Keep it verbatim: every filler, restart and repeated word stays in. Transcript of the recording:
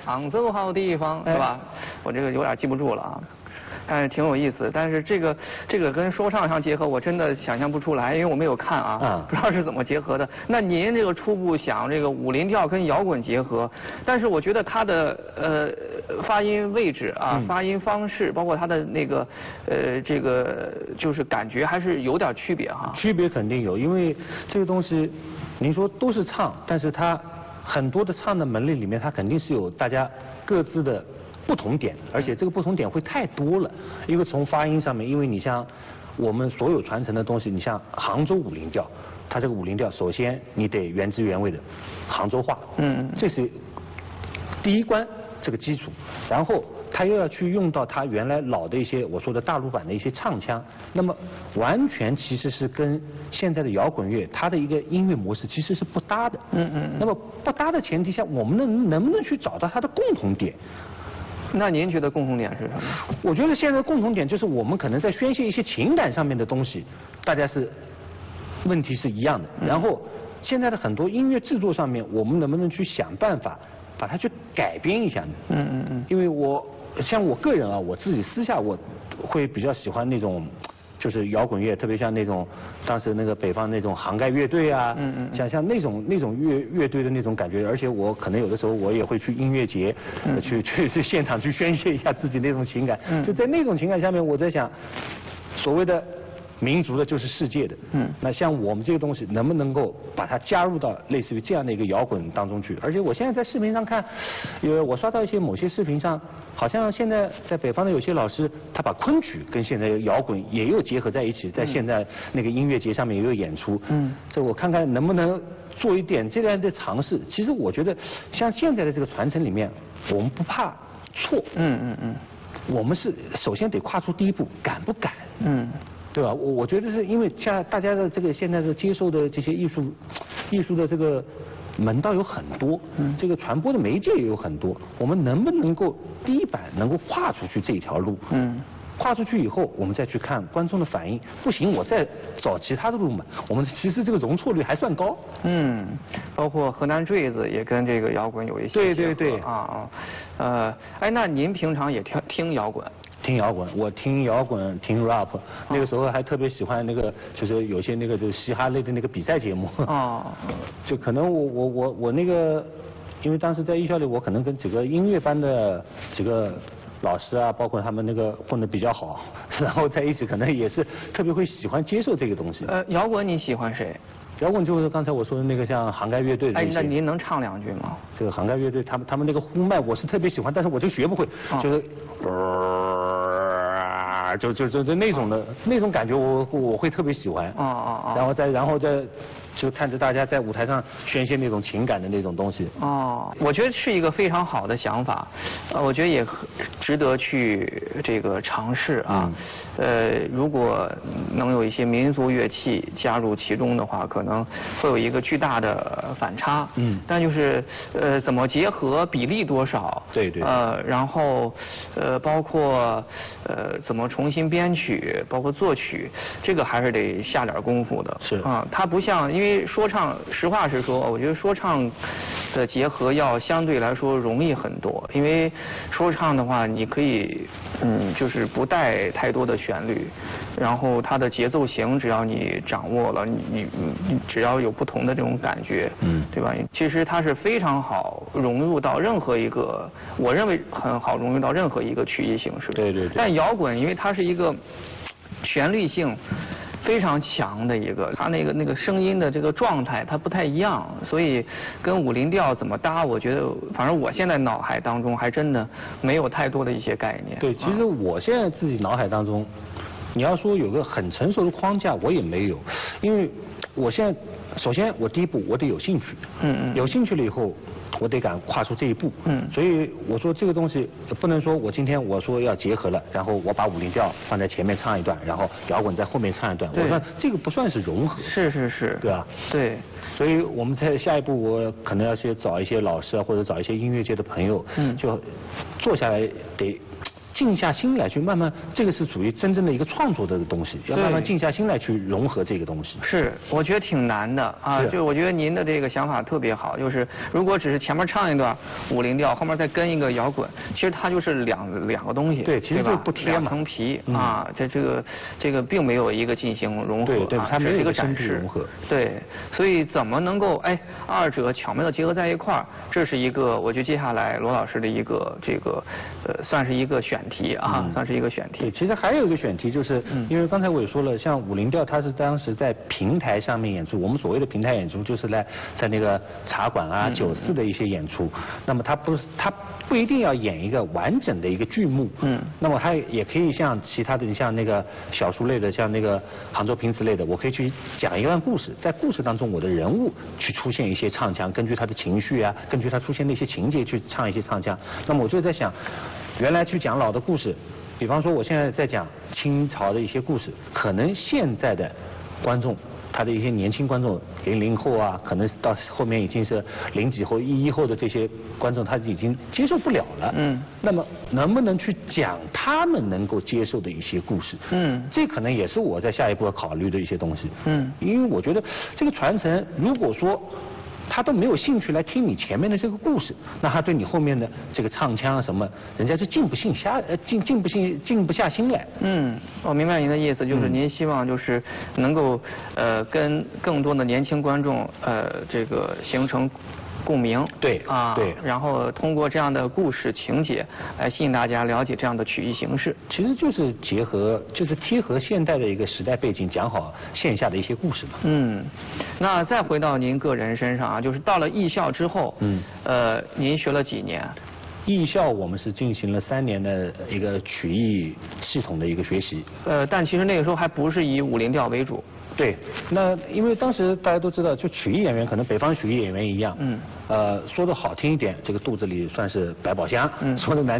杭州好地方，是吧？我这个有点记不住了啊。但是挺有意思，但是这个这个跟说唱相结合，我真的想象不出来，因为我没有看啊，嗯、不知道是怎么结合的。那您这个初步想这个五零调跟摇滚结合，但是我觉得它的呃发音位置啊、嗯、发音方式，包括它的那个呃这个就是感觉还是有点区别哈。 区别肯定有，因为这个东西，您说都是唱，但是它很多的唱的门类里面，它肯定是有大家各自的不同点，而且这个不同点会太多了。一个从发音上面，因为你像我们所有传承的东西，你像杭州五零调，它这个五零调，首先你得原汁原味的杭州话，嗯，这是第一关这个基础，然后他又要去用到他原来老的一些我说的大陆版的一些唱腔，那么完全其实是跟现在的摇滚乐它的一个音乐模式其实是不搭的，嗯嗯。那么不搭的前提下，我们能能不能去找到它的共同点？ 那您觉得共同点是什么？ 我觉得现在的共同点就是我们可能在宣泄一些情感上面的东西，大家是问题是一样的。然后现在的很多音乐制作上面，我们能不能去想办法把它去改编一下呢？嗯嗯嗯。因为我像我个人啊，我自己私下我会比较喜欢那种。就是摇滚乐，特别像那种当时那个北方那种杭盖乐队啊，嗯嗯，像像那种那种乐乐队的那种感觉，而且我可能有的时候我也会去音乐节，嗯、去去去现场去宣泄一下自己那种情感，嗯、就在那种情感下面，我在想，所谓的民族的就是世界的，嗯，那像我们这个东西能不能够把它加入到类似于这样的一个摇滚当中去？而且我现在在视频上看，因为我刷到一些某些视频上。好像现在在北方的有些老师，他把昆曲跟现在摇滚也有结合在一起，在现在那个音乐节上面也有演出。嗯，这我看看能不能做一点这样的尝试。其实我觉得，像现在的这个传承里面，我们不怕错。嗯嗯嗯。我们是首先得跨出第一步，敢不敢？嗯。对吧？我我觉得是因为像大家的这个现在的接受的这些艺术，艺术的这个。门道有很多，嗯，这个传播的媒介也有很多，我们能不能够第一版能够跨出去这条路？嗯，跨出去以后，我们再去看观众的反应，不行，我再找其他的路嘛。我们其实这个容错率还算高。嗯， 包括河南坠子也跟这个摇滚有一些对对对啊啊，呃，哎，那您平常也听听摇滚？ 听摇滚，我听摇滚，听 rap， 那个时候还特别喜欢那个，就是有些那个就是嘻哈类的那个比赛节目。哦。就可能我我我我那个，因为当时在艺校里，我可能跟几个音乐班的几个老师啊，包括他们那个混得比较好，然后在一起可能也是特别会喜欢接受这个东西。 呃，摇滚你喜欢谁？ 摇滚就是刚才我说的那个像杭盖乐队的。 哎，那您能唱两句吗？ 这个杭盖乐队，他们他们那个呼麦我是特别喜欢，但是我就学不会，哦、就是。就就就就那种的、哦、那种感觉我，我我会特别喜欢。哦哦哦。然后再然后再就看着大家在舞台上宣泄那种情感的那种东西。 哦，我觉得是一个非常好的想法，呃，我觉得也值得去这个尝试啊。嗯、呃，如果能有一些民族乐器加入其中的话，可能会有一个巨大的反差。嗯。但就是呃，怎么结合，比例多少？ 对对。 呃，然后呃，包括呃，怎么重新编曲，包括作曲，这个还是得下点功夫的。 是啊，它不像因为说唱，实话实说，我觉得说唱的结合要相对来说容易很多。因为说唱的话，你可以嗯，就是不带太多的旋律，然后它的节奏型只要你掌握了，你你你只要有不同的这种感觉，嗯，对吧？其实它是非常好融入到任何一个，我认为很好融入到任何一个曲艺形式。 对对对。 但摇滚，因为它是一个旋律性非常强的一个，它那个那个声音的这个状态它不太一样，所以跟五零调怎么搭，我觉得反正我现在脑海当中还真的没有太多的一些概念。 对，其实我现在自己脑海当中，你要说有个很成熟的框架，我也没有，因为我现在首先我第一步我得有兴趣，嗯嗯，有兴趣了以后。我得敢跨出这一步，嗯，所以我说这个东西不能说我今天我说要结合了，然后我把五零调放在前面唱一段，然后摇滚在后面唱一段，我说这个不算是融合， 是是是， 对吧？ 对， 所以我们在下一步我可能要去找一些老师啊，或者找一些音乐界的朋友，嗯，就坐下来得静下心来去慢慢，这个是属于真正的一个创作的东西，要慢慢静下心来去融合这个东西。 是，我觉得挺难的啊，就我觉得您的这个想法特别好，就是如果只是前面唱一段五零调，后面再跟一个摇滚，其实它就是两两个东西， 对，其实就不贴嘛， 两层皮啊，这这个这个并没有一个进行融合， 对对，它没有一个展示融合， 对，所以怎么能够哎二者巧妙的结合在一块儿，这是一个我觉得接下来罗老师的一个这个呃算是一个选题啊，算是一个选题。 对，其实还有一个选题就是，因为刚才我也说了，像五零调它是当时在平台上面演出，我们所谓的平台演出就是在在那个茶馆啊、酒肆的一些演出，那么它不是它不一定要演一个完整的一个剧目，嗯，那么它也可以像其他的，你像那个小说类的，像那个杭州评词类的，我可以去讲一段故事，在故事当中我的人物去出现一些唱腔，根据他的情绪啊，根据他出现的一些情节去唱一些唱腔。那么我就在想，原来去讲老的故事，比方说我现在在讲清朝的一些故事，可能现在的观众，他的一些年轻观众，零零后啊，可能到后面已经是零几后、一一后的这些观众，他已经接受不了了。嗯。那么能不能去讲他们能够接受的一些故事？嗯。这可能也是我在下一步要考虑的一些东西。嗯。因为我觉得这个传承，如果说他都没有兴趣来听你前面的这个故事，那他对你后面的这个唱腔啊什么，人家就静不心下呃静静不心静不下心来。嗯， 我明白您的意思，就是您希望就是能够呃跟更多的年轻观众呃这个形成共鸣。 对啊， 对， 然后通过这样的故事情节来吸引大家了解这样的曲艺形式。 其实就是结合，就是贴合现代的一个时代背景，讲好线下的一些故事嘛。 嗯，那再回到您个人身上啊，就是到了艺校之后，嗯，呃，您学了几年？ 艺校我们是进行了三年的一个曲艺系统的一个学习。 呃，但其实那个时候还不是以五零调为主。 对，那因为当时大家都知道，就曲艺演员可能北方曲艺演员一样，嗯，呃，说的好听一点，这个肚子里算是百宝箱，嗯，说的难。